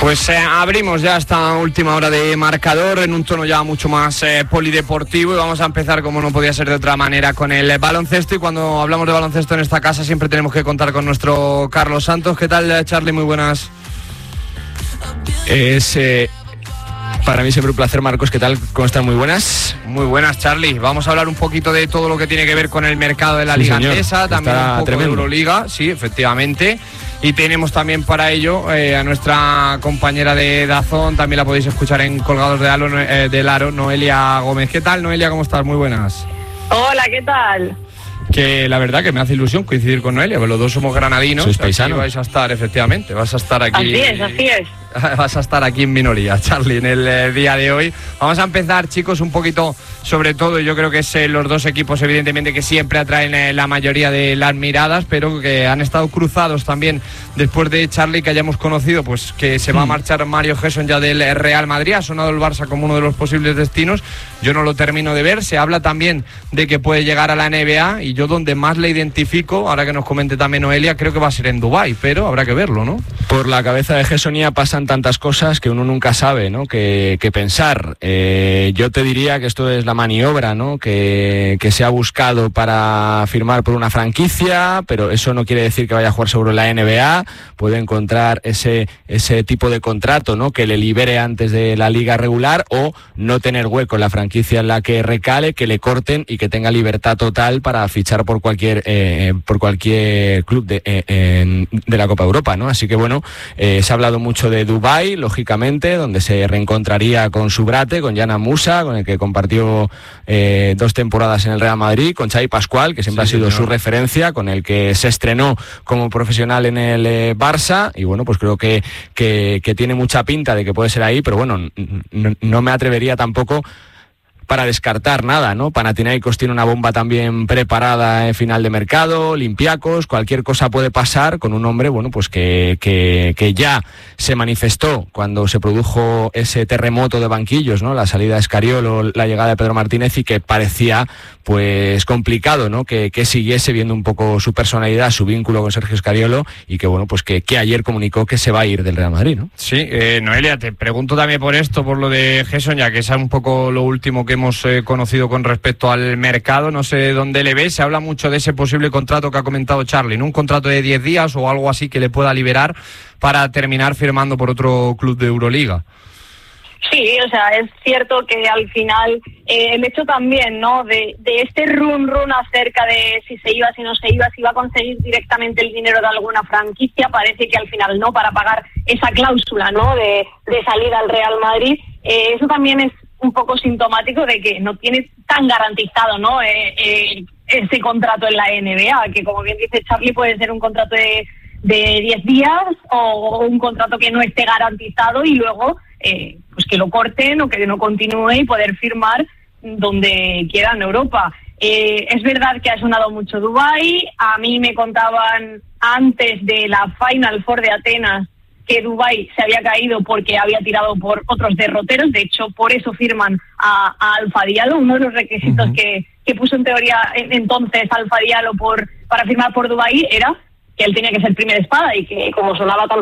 Pues abrimos ya esta última hora de marcador en un tono ya mucho más polideportivo y vamos a empezar, como no podía ser de otra manera, con el baloncesto. Y cuando hablamos de baloncesto en esta casa siempre tenemos que contar con nuestro Carlos Santos. ¿Qué tal, Charlie? Muy buenas. Para mí siempre un placer, Marcos. ¿Qué tal? ¿Cómo están? Muy buenas. Muy buenas, Charlie. Vamos a hablar un poquito de todo lo que tiene que ver con el mercado de la Liga Endesa, también un poco tremendo. De Euroliga, sí, efectivamente. Y tenemos también para ello a nuestra compañera de DAZN, también la podéis escuchar en Colgados del Aro, Noelia Gómez. ¿Qué tal, Noelia? ¿Cómo estás? Muy buenas. Hola, ¿qué tal? Que la verdad que me hace ilusión coincidir con Noelia, porque los dos somos granadinos. Sois paisanos. Vais a estar, efectivamente, vas a estar aquí. Así es. Vas a estar aquí en minoría, Charlie, en el día de hoy. Vamos a empezar, chicos, un poquito, sobre todo, yo creo que es los dos equipos, evidentemente, que siempre atraen la mayoría de las miradas, pero que han estado cruzados también después de, Charlie, que hayamos conocido, pues que se va a marchar Mario Gerson ya del Real Madrid. Ha sonado el Barça como uno de los posibles destinos. Yo no lo termino de ver. Se habla también de que puede llegar a la NBA, y yo donde más le identifico, ahora que nos comente también Noelia, creo que va a ser en Dubái, pero habrá que verlo, ¿no? Por la cabeza de Gersonía pasan tantas cosas que uno nunca sabe, ¿no?, que pensar. Yo te diría que esto es la maniobra, ¿no?, que se ha buscado para firmar por una franquicia, pero eso no quiere decir que vaya a jugar sobre la NBA. Puede encontrar ese tipo de contrato, ¿no?, que le libere antes de la liga regular, o no tener hueco en la franquicia en la que recale, que le corten y que tenga libertad total para fichar por cualquier club de la Copa Europa, ¿no? Así que bueno, se ha hablado mucho de Dubái, lógicamente, donde se reencontraría con su brate, con Yana Musa, con el que compartió 2 temporadas en el Real Madrid, con Xavi Pascual, que siempre ha sido su referencia, con el que se estrenó como profesional en el Barça, y bueno, pues creo que tiene mucha pinta de que puede ser ahí, pero bueno, no me atrevería tampoco para descartar nada, ¿no? Panathinaikos tiene una bomba también preparada en final de mercado, Olympiacos, cualquier cosa puede pasar con un hombre, bueno, pues que ya se manifestó cuando se produjo ese terremoto de banquillos, ¿no?, la salida de Escariolo, la llegada de Pedro Martínez, y que parecía pues complicado, ¿no?, que siguiese, viendo un poco su personalidad, su vínculo con Sergio Escariolo, y que bueno, pues que ayer comunicó que se va a ir del Real Madrid, ¿no? Sí, Noelia, te pregunto también por esto, por lo de Gerson, ya que es un poco lo último que hemos conocido con respecto al mercado. No sé dónde le ves. Se habla mucho de ese posible contrato que ha comentado Charlie, ¿no? Un contrato de 10 días o algo así que le pueda liberar para terminar firmando por otro club de Euroliga. Sí, o sea, es cierto que al final el hecho también, ¿no?, de este run acerca de si se iba, si no se iba, si iba a conseguir directamente el dinero de alguna franquicia, parece que al final no, para pagar esa cláusula, ¿no?, de salir al Real Madrid. Eso también es un poco sintomático de que no tiene tan garantizado, ¿no?, ese contrato en la NBA, que como bien dice Charlie, puede ser un contrato de 10 días o un contrato que no esté garantizado, y luego pues que lo corten o que no continúe y poder firmar donde quiera en Europa. Es verdad que ha sonado mucho Dubái. A mí me contaban antes de la Final Four de Atenas que Dubái se había caído porque había tirado por otros derroteros. De hecho, por eso firman a Alfa Diallo. Uno de los requisitos que puso en teoría entonces Alfa Diallo para firmar por Dubái era que él tenía que ser primera espada, y que como sonaba tan